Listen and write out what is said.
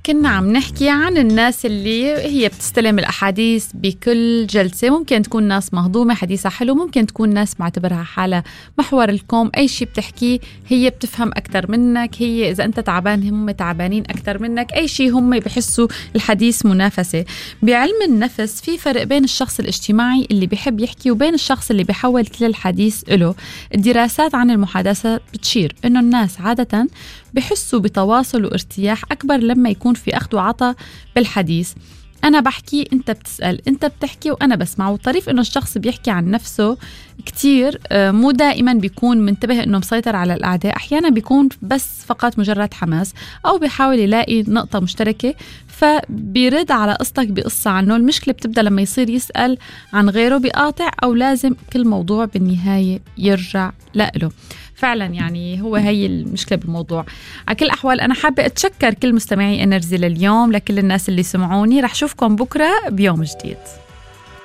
كنا عم نحكي عن الناس اللي هي بتستلم الأحاديث بكل جلسة. ممكن تكون ناس مهضومة حديثها حلو، ممكن تكون ناس معتبرها حالة محور الكوم، أي شيء بتحكيه هي بتفهم أكتر منك، هي إذا أنت تعبان هم تعبانين أكتر منك، أي شيء هم بحسوا الحديث منافسة. بعلم النفس في فرق بين الشخص الاجتماعي اللي بيحب يحكي وبين الشخص اللي بيحول كل الحديث له. الدراسات عن المحادثة بتشير إنه الناس عادة بحسوا بتواصل وارتياح أكبر لما يكون في أخذ وعطاء بالحديث. أنا بحكي أنت بتسأل، أنت بتحكي وأنا بسمع. والطريف إنه الشخص بيحكي عن نفسه كتير مو دائما بيكون منتبه إنه مسيطر على الأعداء، أحيانا بيكون بس فقط مجرد حماس أو بيحاول يلاقي نقطة مشتركة فبيرد على قصتك بقصة عنه. المشكلة بتبدأ لما يصير يسأل عن غيره بقاطع أو لازم كل موضوع بالنهاية يرجع له. فعلا يعني هو هي المشكلة بالموضوع. على كل الأحوال أنا حابة أتشكر كل مستمعي إنرجي لليوم، لكل الناس اللي سمعوني. رح شوفكم بكرة بيوم جديد.